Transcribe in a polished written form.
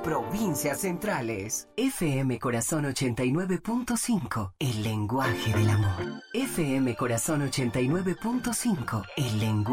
provincias centrales. FM Corazón 89.5, el lenguaje del amor. FM Corazón 89.5, el lenguaje